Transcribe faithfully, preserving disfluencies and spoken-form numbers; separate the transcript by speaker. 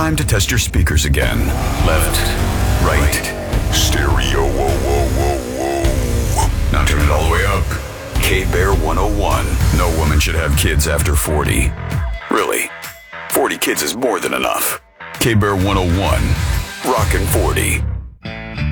Speaker 1: time to test your speakers again. Left, right, stereo, whoa, whoa, whoa, whoa. Now turn it all the way up. K-Bear one oh one. No woman should have kids after forty. Really, forty kids is more than enough. K-Bear one oh one. Rockin' forty.